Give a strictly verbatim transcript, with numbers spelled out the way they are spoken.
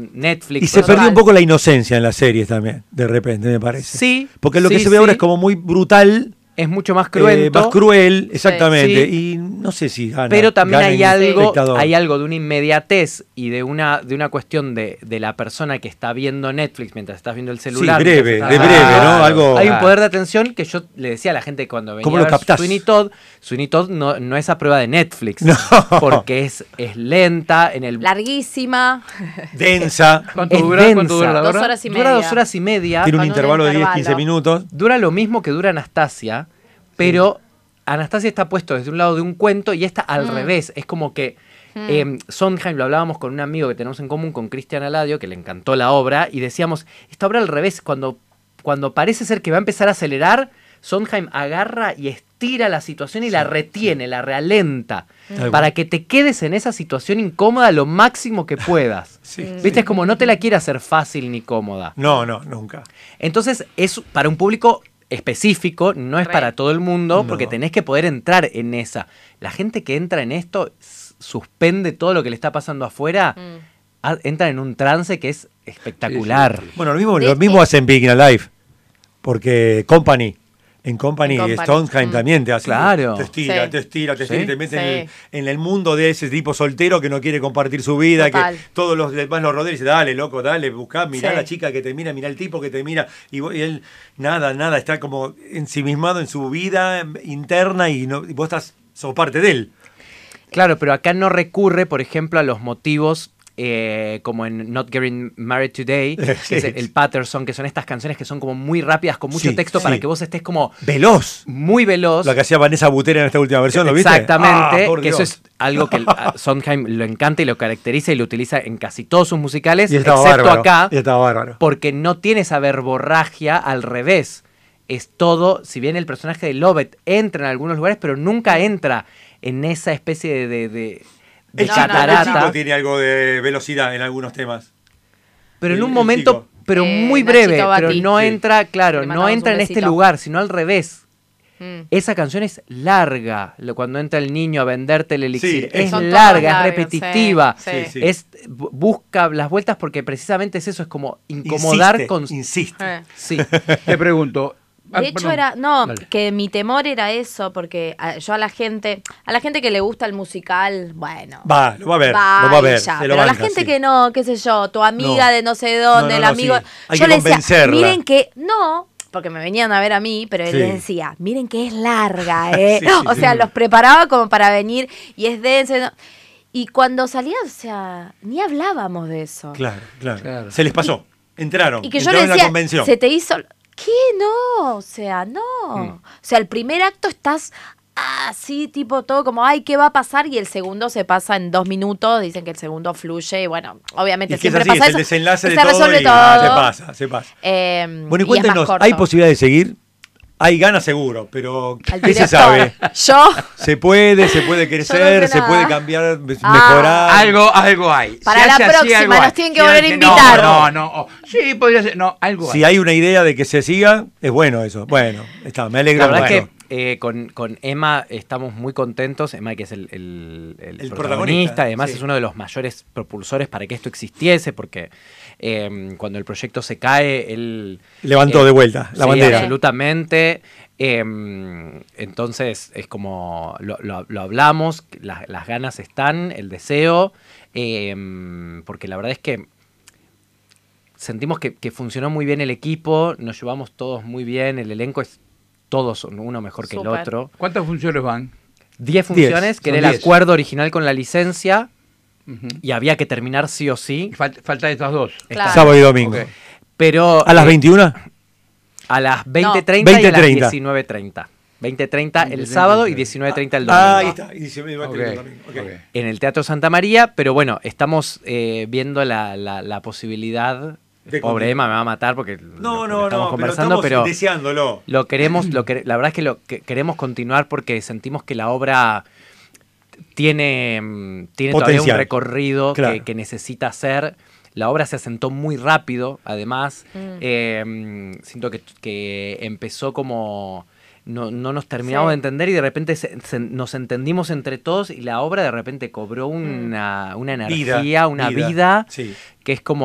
Netflix. Y se total. perdió un poco la inocencia en las series también, de repente, me parece. Sí. Porque lo sí, que se ve sí. ahora es como muy brutal. Es mucho más cruento. Eh, más cruel, exactamente. Sí. Y no sé si gana. Pero también gana hay en algo, espectador. hay algo de una inmediatez y de una, de una cuestión de, de la persona que está viendo Netflix mientras estás viendo el celular. Sí, breve, mientras de estás- breve, Ah, ¿no? Algo. Hay un poder de atención que yo le decía a la gente cuando venía ¿Cómo a lo ver captás? Sweeney Todd. Sweeney Todd no, no es a prueba de Netflix. No. Porque es, es lenta en el... Larguísima. Densa. ¿Cuánto es dura? densa. ¿Cuánto dura la Dos hora? horas y Dura media. dos horas y media. Tiene un Con un intervalo de diez, intervalo. quince minutos. Dura lo mismo que dura Anastasia, pero Anastasia está puesto desde un lado de un cuento y esta al Mm. revés. Es como que Mm. eh, Sondheim, lo hablábamos con un amigo que tenemos en común, con Cristian Aladio, que le encantó la obra, y decíamos, esta obra al revés, cuando, cuando parece ser que va a empezar a acelerar, Sondheim agarra y estira la situación y la retiene, la realenta, Tal para cual. que te quedes en esa situación incómoda lo máximo que puedas. Sí, ¿Viste? sí. Es como no te la quiere hacer fácil ni cómoda. No, no, nunca. Entonces, es para un público específico, no es Re. para todo el mundo, No. porque tenés que poder entrar en esa. La gente que entra en esto s- suspende todo lo que le está pasando afuera, Mm. a- entra en un trance que es espectacular. Sí, sí, Bueno, lo mismo, De- lo mismo hacen Big in Alive. Porque Company. En Company, En Company. Sondheim Mm. también te hace. Claro. Te estira, Sí. te estira, te Sí. estira y te mete en, Sí. el, en el mundo de ese tipo soltero que no quiere compartir su vida, Total. que todos los demás lo rodean y dice, dale, loco, dale, buscá, mirá Sí. a la chica que te mira, mirá al tipo que te mira. Y, vos- y él, nada, nada, está como ensimismado en su vida interna y, no, y vos estás, sos parte de él. Claro, pero acá no recurre, por ejemplo, a los motivos eh, como en Not Getting Married Today, que Sí. es el Patterson, que son estas canciones que son como muy rápidas, con mucho Sí, texto, sí. para que vos estés como Veloz. muy veloz. Lo que hacía Vanessa Butera en esta última versión, ¿lo viste? Exactamente, Ah, por que eso Dios. es algo que a Sondheim lo encanta y lo caracteriza y lo utiliza en casi todos sus musicales, Y estaba excepto bárbaro. acá, Y estaba bárbaro. porque no tiene esa verborragia al revés. Es todo, si bien el personaje de Lovett entra en algunos lugares, pero nunca entra en esa especie de, de, de, de El No, chico, no, no, el catarata. chico tiene algo de velocidad en algunos temas. Pero en el- un el momento, chico. pero Eh, muy Nachito breve, pero Bati. no Sí. entra, claro, Le no mandamos entra un en este besito. lugar, sino al revés. Mm. Esa canción es larga, lo- cuando entra el niño a venderte el elixir. Sí, es son todas larga, es largas, repetitiva. sí, Sí, sí. Es, bu- busca las vueltas porque precisamente es eso, es como incomodar Insiste, con... insiste. Eh. Sí. Te pregunto. ah, De hecho perdón. era, no, Dale. que mi temor era eso, porque a- yo a la gente, a la gente que le gusta el musical, bueno, Va, lo va a ver, va lo va a y ver. ya. se lo Pero a la banca, gente sí. que no, qué sé yo, tu amiga No. de no sé dónde, No, no, el no, amigo, sí. Hay yo que le decía, convencerla. miren que, no, porque me venían a ver a mí, pero él Sí. les decía, miren que es larga, ¿eh? Sí, sí, o sí. sea, los preparaba como para venir y es denso. ¿no? Y cuando salía, o sea, ni hablábamos de eso. Claro, claro, Claro. Se les pasó. Entraron. Y que yo entraron le en la decía, convención. se te hizo... ¿Qué? No, o sea, no. Mm. O sea, el primer acto estás así, tipo todo como, ay, ¿qué va a pasar? Y el segundo se pasa en dos minutos, dicen que el segundo fluye y bueno, obviamente Y que es siempre así, pasa es el eso. desenlace y de se todo resuelve y todo. ah, se pasa, se pasa. Eh, Bueno, y y es más cuéntenos, corto. ¿hay posibilidad de seguir? Hay ganas seguro, pero Al ¿qué se director. sabe? Yo, Se puede, se puede crecer, sé se nada. puede cambiar, me- Ah. mejorar. Algo, algo hay. Para Se la hace así, próxima, algo nos hay. tienen que Se volver a hace- invitar. No, no, no. oh, sí, podría ser. No, algo Si hay. hay una idea de que se siga, es bueno eso. Bueno, está, me alegro. La verdad mucho. es que eh, con, con Emma estamos muy contentos. Emma, que es el, el- el El protagonista, protagonista, además sí. es uno de los mayores propulsores para que esto existiese, porque eh, cuando el proyecto se cae, él... Levantó eh, de vuelta la sí, bandera. absolutamente. Eh, entonces es como lo, lo- lo hablamos, la- las ganas están, el deseo, eh, porque la verdad es que sentimos que, que funcionó muy bien el equipo, nos llevamos todos muy bien, el elenco es todos son uno mejor que el Súper. otro. ¿Cuántas funciones van? Diez funciones, que son era el diez. acuerdo original con la licencia, Ujú. y había que terminar sí o sí. Y fal- falta estas dos. Claro. Sábado y domingo. Ok. Pero ¿A las eh, veintiuna? a las veinte No. treinta y a las veinte treinta. diecinueve treinta. veinte treinta el veinte treinta, sábado y sí. diecinueve treinta el domingo. Ah, ahí está. Y dice, me va a Ok, escribir también. Ok. ok. En el Teatro Santa María, pero bueno, estamos eh, viendo la, la, la posibilidad. De Pobre continuar. Emma me va a matar porque No, lo- lo no, estamos no, conversando, pero estamos pero, deseándolo. lo queremos, lo que, la verdad es que lo que queremos continuar porque sentimos que la obra tiene, mm, tiene todavía un Potencial. recorrido Claro. que, que necesita hacer. La obra se asentó muy rápido, además. Mm. Eh, mm, siento que, que empezó como... No, no nos terminamos Sí. de entender y de repente se- se- nos entendimos entre todos y la obra de repente cobró una, una Vida, energía, una vida, vida sí. que es como